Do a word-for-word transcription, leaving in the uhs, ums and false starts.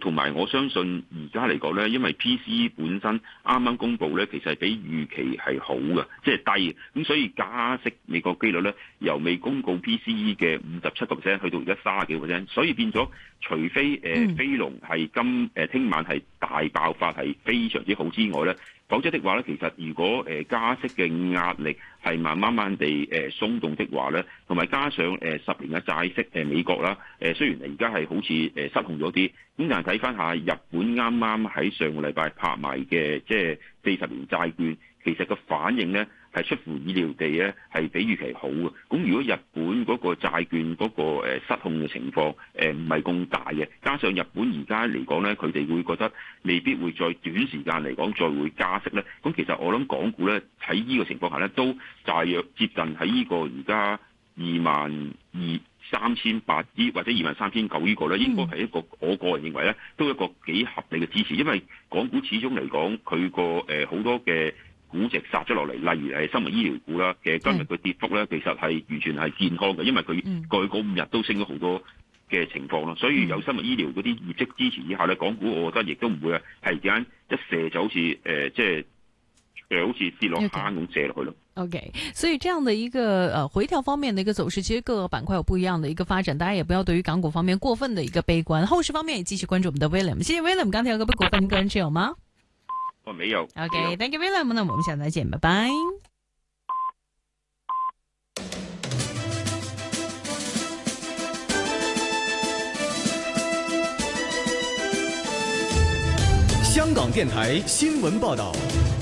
同埋我相信而家嚟講咧，因為 P C E 本身啱啱公布咧，其實係比預期係好嘅，即係低，咁所以加息美國機率咧，由未公告 P C E 嘅五十七個 percent 去到而家三十幾個 percent，所以變咗除非誒非農係今誒聽晚係大爆發係非常之好之外咧，否則的話咧，其實如果誒加息嘅壓力係慢慢慢地誒鬆動的話咧，同埋加上誒十年嘅債息誒美國啦，誒雖然而家係好似誒失控咗啲，咁但係睇翻下日本啱啱喺上個禮拜拍賣嘅即係四十年債券，其實個反應咧係出乎意料地咧係比預期好嘅。咁如果日本嗰個債券嗰個誒失控嘅情況誒唔係咁大嘅，加上日本而家嚟講咧，佢哋會覺得未必會再短時間嚟講再會加息咧。咁其實我諗港股咧喺呢個情況下咧，都大約接近喺呢個而家二萬二三千八呢或者二萬三千九呢個咧，應該係一個我個人認為咧，都一個幾合理嘅支持，因為港股始終嚟講佢個誒好多嘅估值殺咗落嚟，例如係生物醫療股啦，其實今日嘅跌幅咧，其實係完全係健康嘅，因為佢過去嗰五日都升咗好多嘅情況咯，所以有生物醫療嗰啲業績支持之下咧，港股我覺得亦都唔會係係間一射就好似誒、呃、即係誒、呃、好似跌落坑咁射落去咯。 OK， 所以這樣的一個呃回調方面的一個走勢，其實各個板塊有不一樣的一個發展，大家也不要對於港股方面過分的一個悲觀。後市方面也繼續關注我們的 William， 謝謝 William。剛才有個股份個人持有嗎？ 哦，沒有。 OK，Thank you William， 那我們下次再見，拜拜。 香港電台新聞報道。